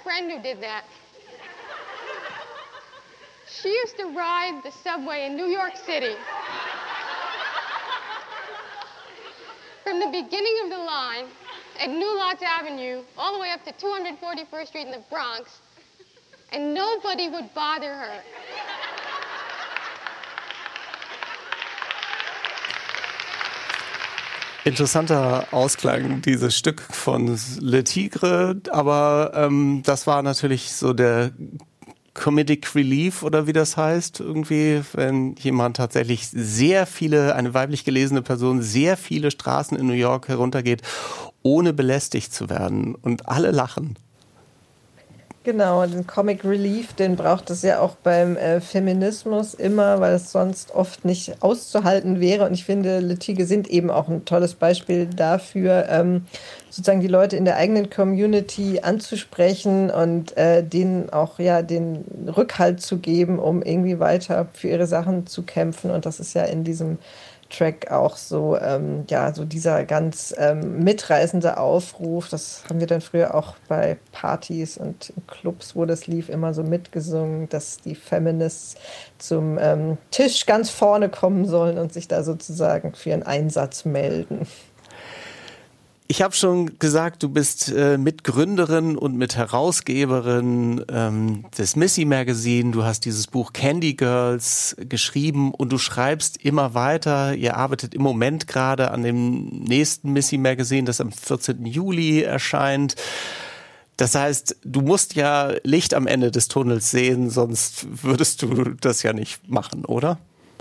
friend who did that. She used to ride the subway in New York City. From the beginning of the line at New Lots Avenue all the way up to 241st Street in the Bronx, and nobody would bother her. Interessanter Ausklang, dieses Stück von Le Tigre, aber das war natürlich so der Comedic Relief oder wie das heißt, irgendwie, wenn jemand tatsächlich eine weiblich gelesene Person, sehr viele Straßen in New York heruntergeht, ohne belästigt zu werden und alle lachen. Genau, den Comic Relief, den braucht es ja auch beim Feminismus immer, weil es sonst oft nicht auszuhalten wäre. Und ich finde, Le Tigre sind eben auch ein tolles Beispiel dafür, sozusagen die Leute in der eigenen Community anzusprechen und denen auch ja den Rückhalt zu geben, um irgendwie weiter für ihre Sachen zu kämpfen. Und das ist ja in diesem Track auch so, so dieser ganz mitreißende Aufruf. Das haben wir dann früher auch bei Partys und Clubs, wo das lief, immer so mitgesungen, dass die Feminists zum Tisch ganz vorne kommen sollen und sich da sozusagen für ihren Einsatz melden. Ich habe schon gesagt, du bist Mitgründerin und Mitherausgeberin des Missy Magazine. Du hast dieses Buch Candy Girls geschrieben und du schreibst immer weiter. Ihr arbeitet im Moment gerade an dem nächsten Missy Magazine, das am 14. Juli erscheint. Das heißt, du musst ja Licht am Ende des Tunnels sehen, sonst würdest du das ja nicht machen, oder?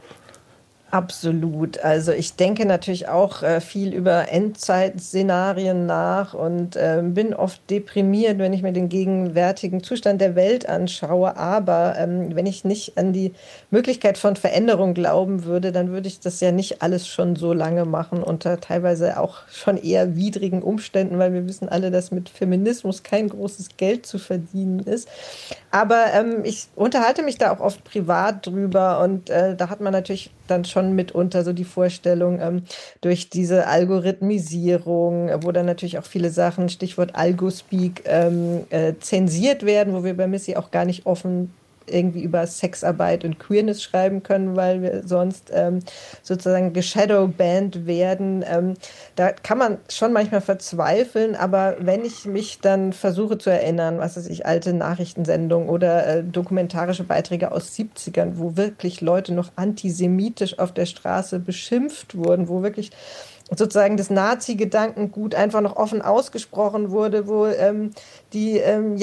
Absolut. Also ich denke natürlich auch viel über Endzeitszenarien nach und bin oft deprimiert, wenn ich mir den gegenwärtigen Zustand der Welt anschaue. Aber wenn ich nicht an die Möglichkeit von Veränderung glauben würde, dann würde ich das ja nicht alles schon so lange machen, unter teilweise auch schon eher widrigen Umständen, weil wir wissen alle, dass mit Feminismus kein großes Geld zu verdienen ist. Aber ich unterhalte mich da auch oft privat drüber und da hat man natürlich dann schon mitunter so die Vorstellung, durch diese Algorithmisierung, wo dann natürlich auch viele Sachen, Stichwort Algospeak, zensiert werden, wo wir bei Missy auch gar nicht offen irgendwie über Sexarbeit und Queerness schreiben können, weil wir sonst sozusagen geshadowbanned werden. Da kann man schon manchmal verzweifeln, aber wenn ich mich dann versuche zu erinnern, was weiß ich, alte Nachrichtensendungen oder dokumentarische Beiträge aus 70ern, wo wirklich Leute noch antisemitisch auf der Straße beschimpft wurden, wo wirklich sozusagen das Nazi-Gedankengut einfach noch offen ausgesprochen wurde, wo die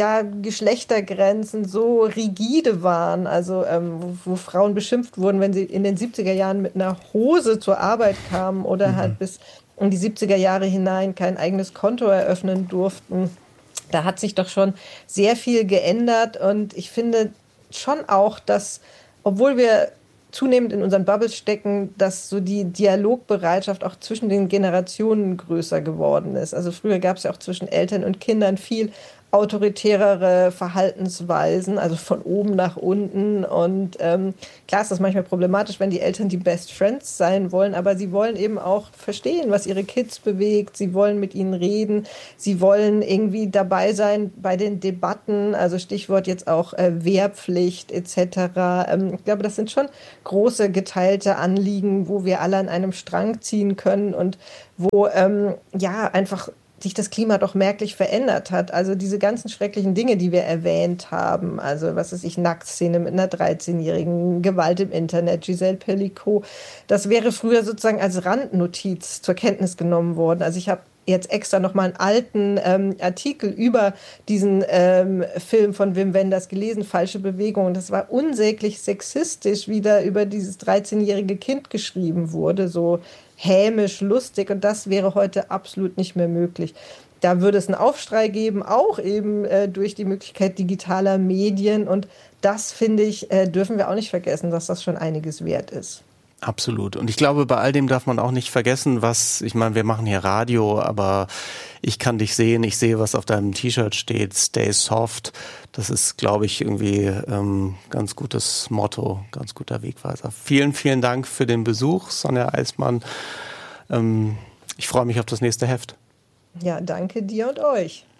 Geschlechtergrenzen so rigide waren, also wo Frauen beschimpft wurden, wenn sie in den 70er Jahren mit einer Hose zur Arbeit kamen oder halt bis in die 70er Jahre hinein kein eigenes Konto eröffnen durften. Da hat sich doch schon sehr viel geändert und ich finde schon auch, dass, obwohl wir zunehmend in unseren Bubbles stecken, dass so die Dialogbereitschaft auch zwischen den Generationen größer geworden ist. Also früher gab es ja auch zwischen Eltern und Kindern viel autoritärere Verhaltensweisen, also von oben nach unten. Und klar ist das manchmal problematisch, wenn die Eltern die Best Friends sein wollen, aber sie wollen eben auch verstehen, was ihre Kids bewegt. Sie wollen mit ihnen reden. Sie wollen irgendwie dabei sein bei den Debatten, also Stichwort jetzt auch Wehrpflicht etc. Ich glaube, das sind schon große geteilte Anliegen, wo wir alle an einem Strang ziehen können und wo einfach sich das Klima doch merklich verändert hat. Also diese ganzen schrecklichen Dinge, die wir erwähnt haben, also was weiß ich, Nacktszene mit einer 13-Jährigen, Gewalt im Internet, Giselle Pelicot, das wäre früher sozusagen als Randnotiz zur Kenntnis genommen worden. Also ich habe jetzt extra nochmal einen alten Artikel über diesen Film von Wim Wenders gelesen, Falsche Bewegung. Und das war unsäglich sexistisch, wie da über dieses 13-jährige Kind geschrieben wurde, so hämisch, lustig. Und das wäre heute absolut nicht mehr möglich. Da würde es einen Aufschrei geben, auch eben durch die Möglichkeit digitaler Medien. Und das, finde ich, dürfen wir auch nicht vergessen, dass das schon einiges wert ist. Absolut. Und ich glaube, bei all dem darf man auch nicht vergessen, ich meine, wir machen hier Radio, aber ich kann dich sehen, ich sehe, was auf deinem T-Shirt steht, Stay Soft. Das ist, glaube ich, irgendwie ganz gutes Motto, ganz guter Wegweiser. Vielen, vielen Dank für den Besuch, Sonja Eismann. Ich freue mich auf das nächste Heft. Ja, danke dir und euch.